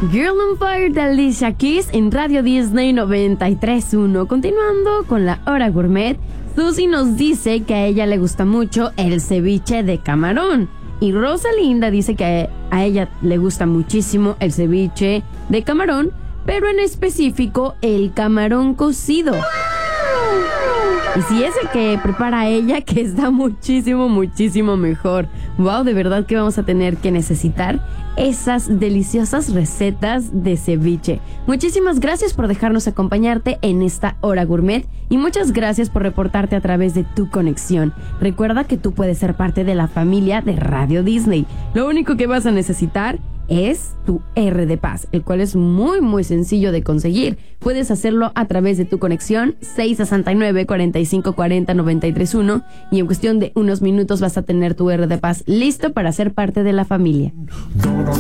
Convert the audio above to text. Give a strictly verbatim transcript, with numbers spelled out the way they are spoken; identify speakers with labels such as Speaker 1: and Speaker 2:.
Speaker 1: Girl on Fire de Alicia Keys en Radio Disney noventa y tres punto uno. Continuando con la hora gourmet, Susi nos dice que a ella le gusta mucho el ceviche de camarón. Y Rosalinda dice que a ella le gusta muchísimo el ceviche de camarón, pero en específico el camarón cocido. Y si es el que prepara ella, que está muchísimo, muchísimo mejor. Wow, de verdad que vamos a tener que necesitar esas deliciosas recetas de ceviche. Muchísimas gracias por dejarnos acompañarte en esta hora gourmet y muchas gracias por reportarte a través de tu conexión. Recuerda que tú puedes ser parte de la familia de Radio Disney. Lo único que vas a necesitar es tu R de Paz, el cual es muy muy sencillo de conseguir. Puedes hacerlo a través de tu conexión seis sesenta y nueve, cuarenta y cinco cuarenta, noventa y tres uno y en cuestión de unos minutos vas a tener tu R de Paz listo para ser parte de la familia.